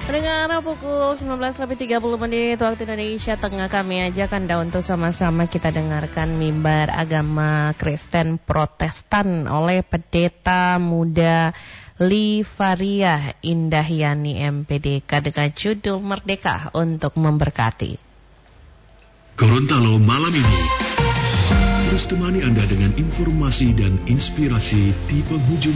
Pendengar, pukul 19.30 waktu Indonesia Tengah, kami ajak Anda untuk sama-sama kita dengarkan mimbar agama Kristen Protestan oleh Pendeta Muda Livaria Indahyani MPDK dengan judul Merdeka untuk Memberkati. Gorontalo malam ini terus temani Anda dengan informasi dan inspirasi di penghujung